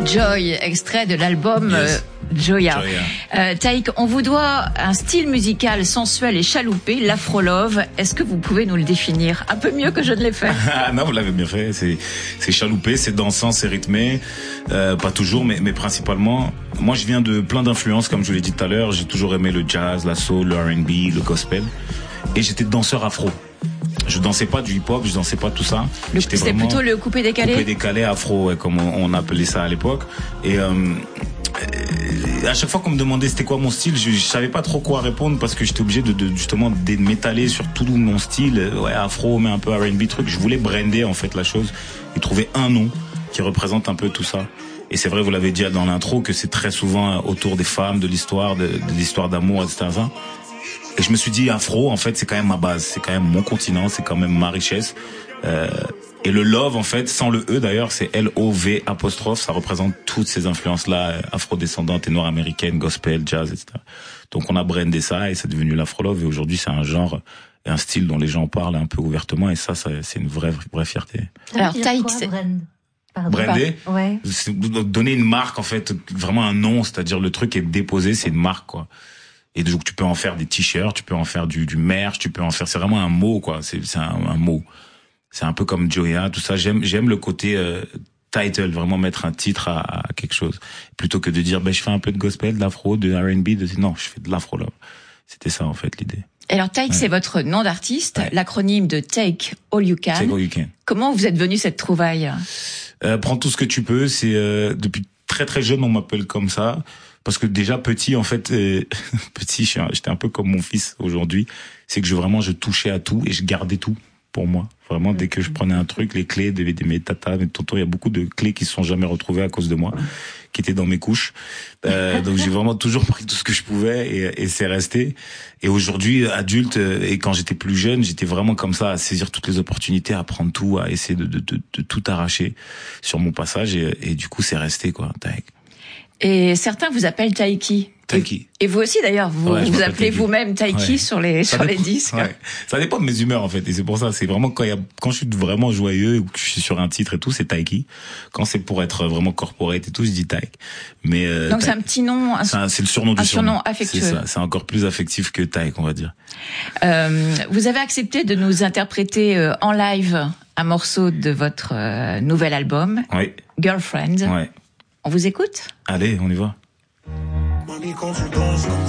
Joy, extrait de l'album Joya. Taïk, on vous doit un style musical sensuel et chaloupé, l'afro-love. Est-ce que vous pouvez nous le définir un peu mieux que je ne l'ai fait? Ah non, vous l'avez bien fait. C'est chaloupé, c'est dansant, c'est rythmé. Pas toujours, mais principalement. Moi, je viens de plein d'influences, comme je vous l'ai dit tout à l'heure. J'ai toujours aimé le jazz, la soul, le R&B, le gospel. Et j'étais danseur afro. Je dansais pas du hip-hop, je dansais pas tout ça. C'était plutôt le coupé-décalé? Coupé-décalé afro, ouais, comme on appelait ça à l'époque. Et à chaque fois qu'on me demandait c'était quoi mon style, je savais pas trop quoi répondre parce que j'étais obligé de justement m'étaler sur tout mon style. Ouais, afro, mais un peu R&B truc. Je voulais brander en fait la chose et trouver un nom qui représente un peu tout ça. Et c'est vrai, vous l'avez dit dans l'intro, que c'est très souvent autour des femmes, de l'histoire, de l'histoire d'amour, etc. Et je me suis dit, afro, en fait, c'est quand même ma base, c'est quand même mon continent, c'est quand même ma richesse. Et le love, en fait, sans le E d'ailleurs, c'est L-O-V apostrophe, ça représente toutes ces influences-là, afro-descendantes et noires américaines, gospel, jazz, etc. Donc on a brandé ça et c'est devenu l'afro-love. Et aujourd'hui, c'est un genre et un style dont les gens parlent un peu ouvertement. Et ça c'est une vraie fierté. Alors, Taïk, c'est... Brander, ouais. C'est donner une marque, en fait, vraiment un nom, c'est-à-dire le truc est déposé, c'est une marque, quoi. Et donc tu peux en faire des t-shirts, tu peux en faire du merch, tu peux en faire, c'est vraiment un mot, quoi. C'est un mot. C'est un peu comme Joya, tout ça. J'aime le côté title, vraiment mettre un titre à quelque chose, plutôt que de dire je fais un peu de gospel, d'afro, de R&B, non, je fais de l'afro love. C'était ça en fait l'idée. Alors Taïk, c'est votre nom d'artiste, l'acronyme de Take All You Can. Take All You Can. Comment vous êtes venu cette trouvaille? Prends tout ce que tu peux. C'est depuis très très jeune on m'appelle comme ça. Parce que déjà petit, en fait, petit, j'étais un peu comme mon fils aujourd'hui. C'est que je touchais à tout et je gardais tout pour moi. Vraiment, dès que je prenais un truc, les clés de mes tatas, mes tontons, il y a beaucoup de clés qui se sont jamais retrouvées à cause de moi, qui étaient dans mes couches. Donc j'ai vraiment toujours pris tout ce que je pouvais et c'est resté. Et aujourd'hui, adulte, et quand j'étais plus jeune, j'étais vraiment comme ça, à saisir toutes les opportunités, à prendre tout, à essayer de tout arracher sur mon passage. Et du coup, c'est resté, quoi. Taïk. Et certains vous appellent Taïki. Taïki. Et vous aussi d'ailleurs, vous appelez vous-même Taïki sur les disques. Ouais. Ça dépend de mes humeurs en fait, et c'est pour ça, c'est vraiment quand je suis vraiment joyeux ou que je suis sur un titre et tout, c'est Taïki. Quand c'est pour être vraiment corporate et tout, je dis Taïk. Mais donc c'est un petit nom, c'est le surnom du surnom affectueux. C'est ça, c'est encore plus affectif que Taïk, on va dire. Vous avez accepté de nous interpréter en live un morceau de votre nouvel album, Girlfriend. Ouais. On vous écoute? Allez, on y va.